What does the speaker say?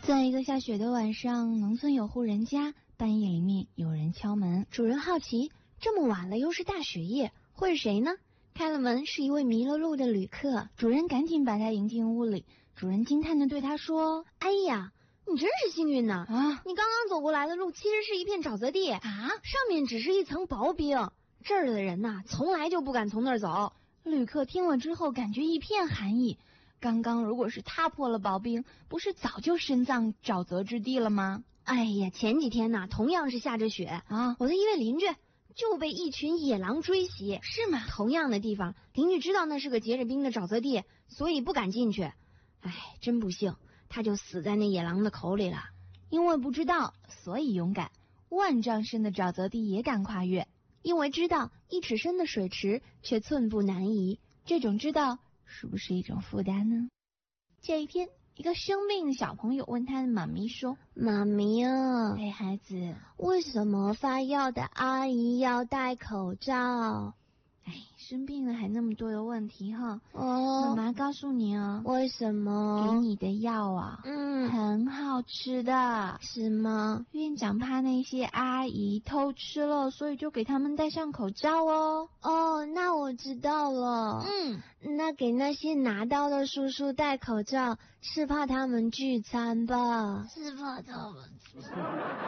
在一个下雪的晚上，农村有户人家，半夜里面有人敲门。 主人好奇，这么晚了又是大雪夜，会是谁呢？开了门是一位迷了路的旅客。 主人赶紧把他迎进屋里。主人惊叹地对他说： 哎呀，你真是幸运呐！ 啊， 你刚刚走过来的路其实是一片沼泽地啊，上面只是一层薄冰，这儿的人呐，从来就不敢从那儿走。 旅客听了之后感觉一片寒意。刚刚如果是踏破了薄冰，不是早就身葬沼泽之地了吗？ 哎呀，前几天呐，同样是下着雪啊， 我的一位邻居就被一群野狼追袭。 是吗？ 同样的地方，邻居知道那是个结着冰的沼泽地，所以不敢进去。哎，真不幸，他就死在那野狼的口里了。 因为不知道，所以勇敢。万丈深的沼泽地也敢跨越， 因为知道1尺深的水池却寸步难移。 这种知道是不是一种负担呢？这一天，一个生病的小朋友问他的妈咪说： 妈咪啊， 哎，孩子， 为什么发药的阿姨要戴口罩？ 哎，生病了还那么多的问题哈。 哦， 妈妈告诉你哦， 为什么？ 给你的药啊，很好吃的。 是吗？ 院长怕那些阿姨偷吃了，所以就给他们戴上口罩哦。 哦，那我知道了。那给那些拿刀的叔叔戴口罩，是怕他们聚餐吧？ 是怕他们。